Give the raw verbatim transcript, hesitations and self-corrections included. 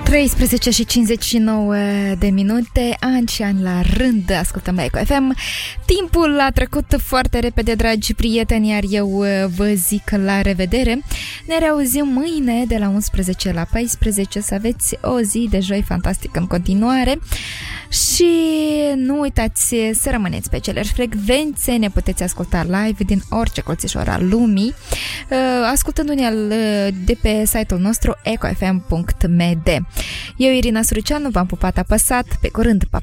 treisprezece și cincizeci și nouă de minute, ani și ani la rând, ascultăm la Eco F M. Timpul a trecut foarte repede, dragi prieteni, iar eu vă zic la revedere. Ne reauzim mâine de la unsprezece la paisprezece, să aveți o zi de joi fantastică în continuare. Și nu uitați să rămâneți pe aceleași frecvențe, ne puteți asculta live din orice colțișor al lumii, ascultându-ne de pe site-ul nostru eco f m punct m d. Eu, Irina Suricianu, v-am pupat apăsat, pe curând, pa!